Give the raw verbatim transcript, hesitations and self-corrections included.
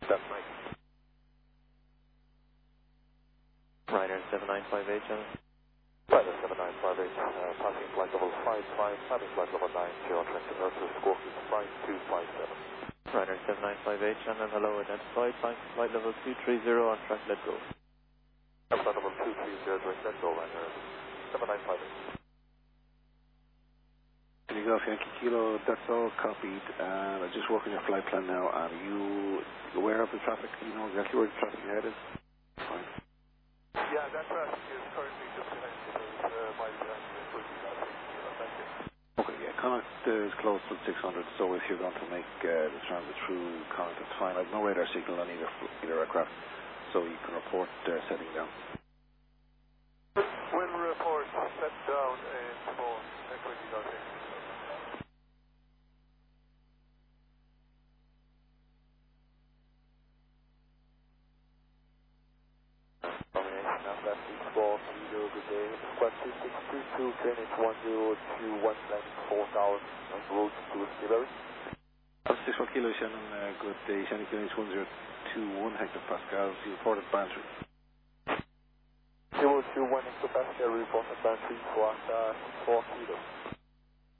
That's right. Ryder seven nine five eight, channel. Ryder seven nine five eight, uh, passing flight level five five, having flight level nine zero, transfer Earth to score is five two five seven. Ryder seven nine five eight, channel, hello, identified, flight, flight level two three zero, on track, let go. Flight level two three zero, direct let go, Ryder seven nine five eight. Can you go off Yankee Kilo? That's all copied, and I just work on your flight plan now. Are you aware of the traffic? You know exactly where the traffic ahead is? Fine. Yeah, that traffic is currently just connected with uh, my direction with you guys. Thank you. Okay, yeah, Connacht is close to six hundred, so if you're going to make uh, the transit through Connacht, that's fine. I have no radar signal on either, either aircraft, so you can report uh, setting down. We'll report set down and for equity nothing. Combination of left four kilo, good day. Squad two six two two, Greenwich one zero two one nine four thousand, on route to Delivery. I'm six four Kilo, Shannon, uh, good day. Shannon Greenwich one zero two one hectopascals, you reported boundary. zero two one hectopascal, reported battery for uh, four kilo.